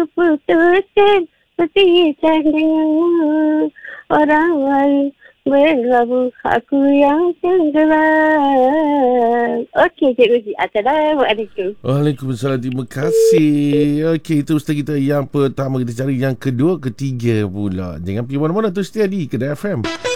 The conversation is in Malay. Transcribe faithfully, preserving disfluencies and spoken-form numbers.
putuskan perpisahan dengan orang lain. Berlabuh aku yang tenggelam. Okey, Cikgu Ji. Assalamualaikum. Waalaikumsalam. Terima kasih. Okey, itu Ustaz kita yang pertama. Kita cari yang kedua, ketiga pula. Jangan pergi mana-mana tu, setia di Kedah F M.